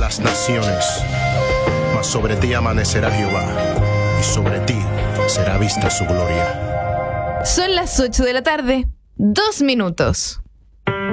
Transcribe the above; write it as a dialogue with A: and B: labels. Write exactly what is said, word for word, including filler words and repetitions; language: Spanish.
A: las naciones, mas sobre ti amanecerá Jehová, y sobre ti será vista su gloria.
B: Son las ocho de la tarde, dos minutos.